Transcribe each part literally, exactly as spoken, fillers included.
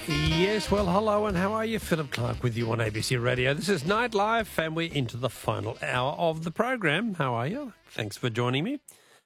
Yes, well, hello and how are you? Philip Clark with you on A B C Radio. This is Nightlife and we're into the final hour of the program. How are you? Thanks for joining me.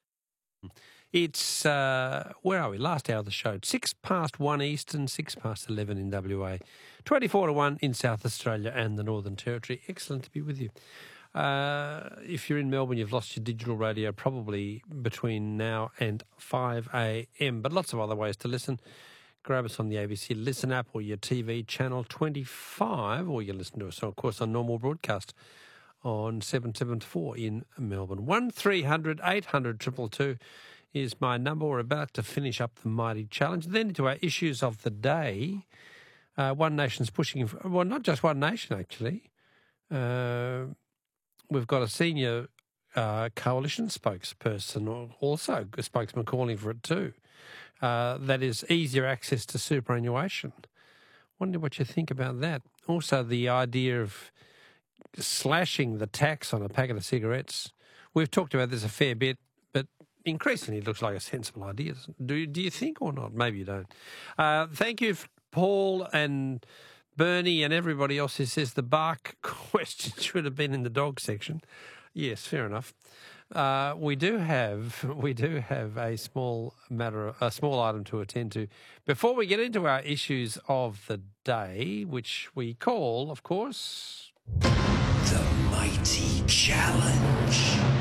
It's, uh, where are we? Last hour of the show. Six past one Eastern, six past eleven in W A, twenty-four to one in South Australia and the Northern Territory. Excellent to be with you. Uh, if you're in Melbourne, you've lost your digital radio probably between now and five a m, but lots of other ways to listen. Grab us on the A B C Listen app or your T V channel twenty-five, or you can listen to us, of course, on normal broadcast on seven seventy-four in Melbourne. one three hundred eight hundred two two two is my number. We're about to finish up the Mighty Challenge. Then into our issues of the day. Uh, One Nation's pushing, for, well, not just One Nation, actually. Uh, we've got a senior uh, coalition spokesperson, also a spokesman calling for it too. Uh, that is easier access to superannuation. Wonder what you think about that. Also, the idea of slashing the tax on a packet of cigarettes. We've talked about this a fair bit, but increasingly it looks like a sensible idea. Do you, do you think or not? Maybe you don't. Uh, thank you, Paul and Bernie and everybody else who says the bark question should have been in the dog section. Yes, fair enough. Uh, we do have we do have a small matter, a small item to attend to before we get into our issues of the day, which we call, of course, the Mighty Challenge.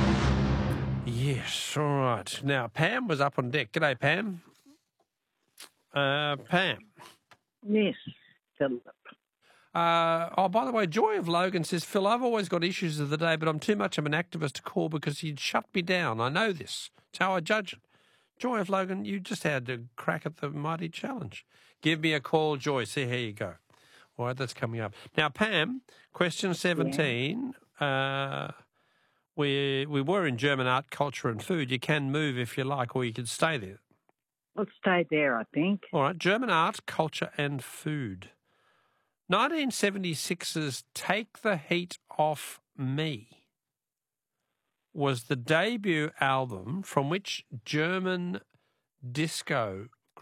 Yes, all right. Now, Pam was up on deck. G'day, Pam. Uh, Pam. Yes, Philip. Uh, oh, by the way, Joy of Logan says, Phil, I've always got issues of the day, but I'm too much of an activist to call because he'd shut me down. I know this. It's how I judge it. Joy of Logan, you just had a crack at the Mighty Challenge. Give me a call, Joy. See, here you go. All right, that's coming up. Now, Pam, question seventeen. Yeah. Uh, we, we were in German art, culture and food. You can move if you like, or you can stay there. I'll stay there, I think. All right, German art, culture and food. nineteen seventy-six's Take the Heat Off Me was the debut album from which German disco